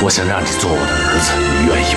我想让你做我的儿子，你愿意